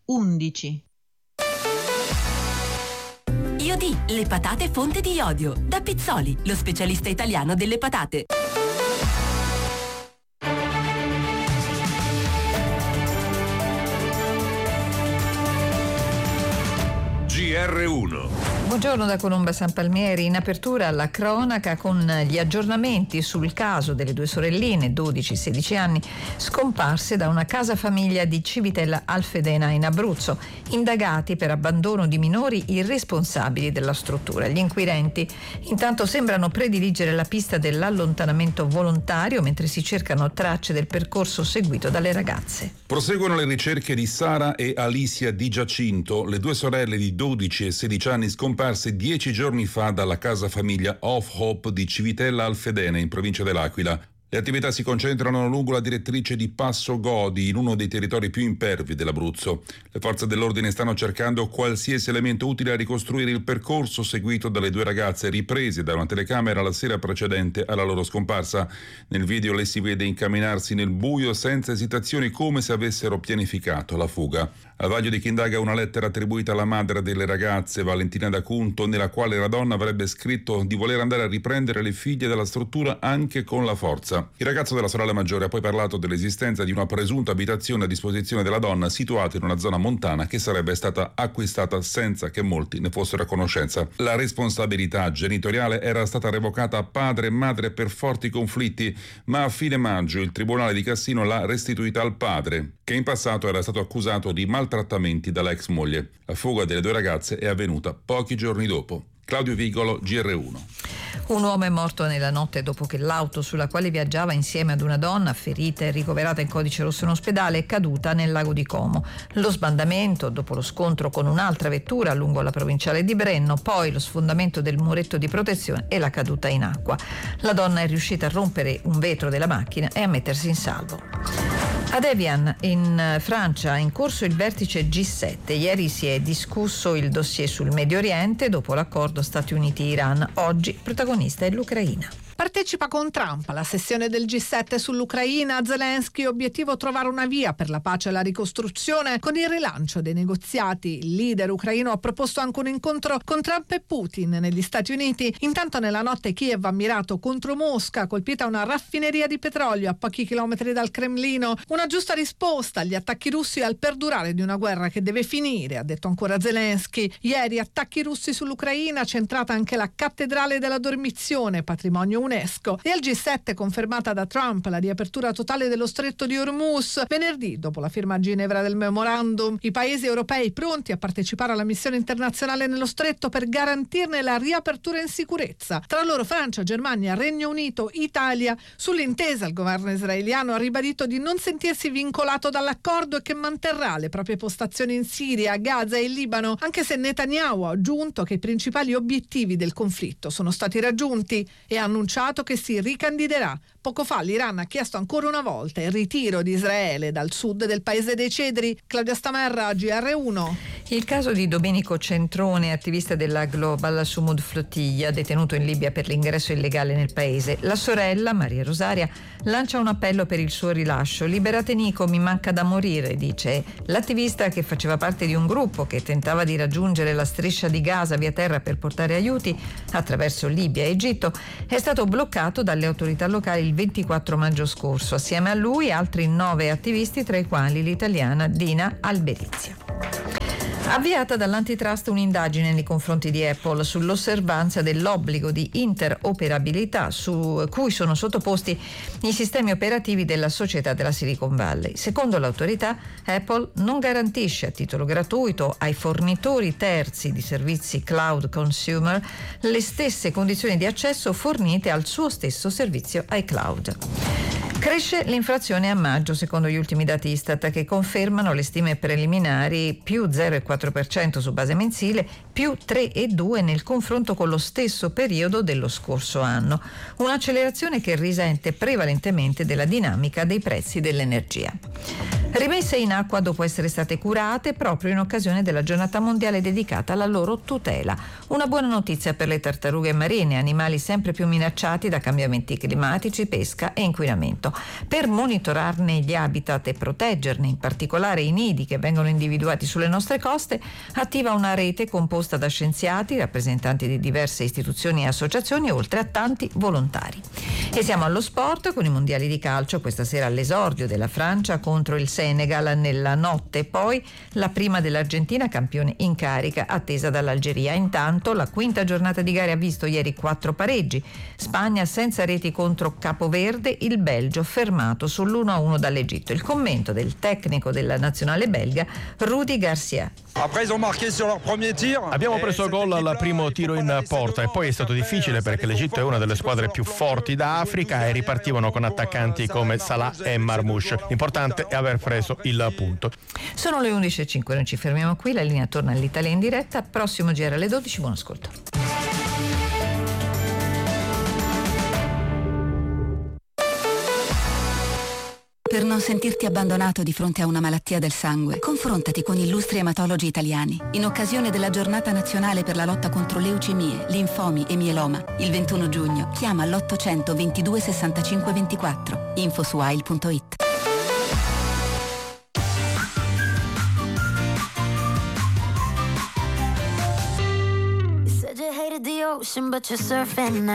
11. Iodi, le patate fonte di iodio. Da Pizzoli, lo specialista italiano delle patate. GR1. Buongiorno da Colomba San Palmieri. In apertura alla cronaca con gli aggiornamenti sul caso delle due sorelline, 12 e 16 anni, scomparse da una casa famiglia di Civitella Alfedena in Abruzzo, indagati per abbandono di minori irresponsabili della struttura. Gli inquirenti intanto sembrano prediligere la pista dell'allontanamento volontario mentre si cercano tracce del percorso seguito dalle ragazze. Proseguono le ricerche di Sara e Alicia Di Giacinto, le due sorelle di 12 e 16 anni scomparse 10 giorni fa dalla casa famiglia Of Hope di Civitella Alfedena in provincia dell'Aquila. Le attività si concentrano lungo la direttrice di Passo Godi, in uno dei territori più impervi dell'Abruzzo. Le forze dell'ordine stanno cercando qualsiasi elemento utile a ricostruire il percorso seguito dalle due ragazze riprese da una telecamera la sera precedente alla loro scomparsa. Nel video le si vede incamminarsi nel buio senza esitazioni, come se avessero pianificato la fuga. Al vaglio di chi indaga una lettera attribuita alla madre delle ragazze, Valentina D'Acunto, nella quale la donna avrebbe scritto di voler andare a riprendere le figlie dalla struttura anche con la forza. Il ragazzo della sorella maggiore ha poi parlato dell'esistenza di una presunta abitazione a disposizione della donna situata in una zona montana che sarebbe stata acquistata senza che molti ne fossero a conoscenza. La responsabilità genitoriale era stata revocata a padre e madre per forti conflitti, ma a fine maggio il Tribunale di Cassino l'ha restituita al padre, che in passato era stato accusato di maltrattamenti dalla ex moglie. La fuga delle due ragazze è avvenuta pochi giorni dopo. Claudio Vigolo, GR1. Un uomo è morto nella notte dopo che l'auto sulla quale viaggiava insieme ad una donna, ferita e ricoverata in codice rosso in ospedale, è caduta nel lago di Como. Lo sbandamento dopo lo scontro con un'altra vettura lungo la provinciale di Brenno, poi lo sfondamento del muretto di protezione e la caduta in acqua. La donna è riuscita a rompere un vetro della macchina e a mettersi in salvo. Ad Evian, in Francia, è in corso il vertice G7. Ieri si è discusso il dossier sul Medio Oriente dopo l'accordo Stati Uniti-Iran. Oggi protagonista è l'Ucraina. Partecipa con Trump alla sessione del G7 sull'Ucraina. Zelensky, obiettivo trovare una via per la pace e la ricostruzione con il rilancio dei negoziati. Il leader ucraino ha proposto anche un incontro con Trump e Putin negli Stati Uniti. Intanto nella notte Kiev ha mirato contro Mosca, colpita una raffineria di petrolio a pochi chilometri dal Cremlino. Una giusta risposta agli attacchi russi e al perdurare di una guerra che deve finire, ha detto ancora Zelensky. Ieri attacchi russi sull'Ucraina, centrata anche la cattedrale della Dormizione, patrimonio UNESCO, e al G7 confermata da Trump la riapertura totale dello stretto di Hormuz. Venerdì, dopo la firma a Ginevra del memorandum, i paesi europei pronti a partecipare alla missione internazionale nello stretto per garantirne la riapertura in sicurezza. Tra loro Francia, Germania, Regno Unito, Italia. Sull'intesa il governo israeliano ha ribadito di non sentirsi vincolato dall'accordo e che manterrà le proprie postazioni in Siria, Gaza e in Libano, anche se Netanyahu ha aggiunto che i principali obiettivi del conflitto sono stati raggiunti e ha annunciato che si ricandiderà. Poco fa l'Iran ha chiesto ancora una volta il ritiro di Israele dal sud del paese dei cedri. Claudia Stamerra, GR1. Il caso di Domenico Centrone, attivista della Global Sumud Flottiglia, detenuto in Libia per l'ingresso illegale nel paese. La sorella, Maria Rosaria, lancia un appello per il suo rilascio. Liberate Nico, mi manca da morire, dice. L'attivista, che faceva parte di un gruppo che tentava di raggiungere la striscia di Gaza via terra per portare aiuti attraverso Libia e Egitto, è stato bloccato dalle autorità locali il 24 maggio scorso. Assieme a lui altri 9 attivisti, tra i quali l'italiana Dina Alberizia. Avviata dall'antitrust un'indagine nei confronti di Apple sull'osservanza dell'obbligo di interoperabilità su cui sono sottoposti i sistemi operativi della società della Silicon Valley. Secondo l'autorità, Apple non garantisce a titolo gratuito ai fornitori terzi di servizi cloud consumer le stesse condizioni di accesso fornite al suo stesso servizio iCloud. Cresce l'inflazione a maggio, secondo gli ultimi dati Istat, che confermano le stime preliminari, più 0,4% su base mensile, più 3,2% nel confronto con lo stesso periodo dello scorso anno. Un'accelerazione che risente prevalentemente della dinamica dei prezzi dell'energia. rimesse in acqua dopo essere state curate proprio in occasione della giornata mondiale dedicata alla loro tutela. Una buona notizia per le tartarughe marine, animali sempre più minacciati da cambiamenti climatici, pesca e inquinamento. Per monitorarne gli habitat e proteggerne, in particolare i nidi che vengono individuati sulle nostre coste, attiva una rete composta da scienziati, rappresentanti di diverse istituzioni e associazioni, oltre a tanti volontari. E siamo allo sport con i mondiali di calcio, questa sera all'esordio della Francia contro il Senegal nella notte, poi la prima dell'Argentina, campione in carica, attesa dall'Algeria. Intanto la quinta giornata di gare ha visto ieri 4 pareggi: Spagna senza reti contro Capoverde, il Belgio fermato sull'1-1 dall'Egitto. Il commento del tecnico della nazionale belga Rudi Garcia. Abbiamo preso gol al primo tiro in porta e poi è stato difficile perché l'Egitto è una delle squadre più forti d'Africa e ripartivano con attaccanti come Salah e Marmoush. L'importante è aver preso il punto. Sono le 11:05, noi ci fermiamo qui, la linea torna all'Italia in diretta, prossimo GR alle 12, buon ascolto. Per non sentirti abbandonato di fronte a una malattia del sangue, confrontati con illustri ematologi italiani. In occasione della giornata nazionale per la lotta contro leucemie, linfomi e mieloma, il 21 giugno, chiama l'800 22 65 24. Info su AIL.it. The ocean, but you're surfing now.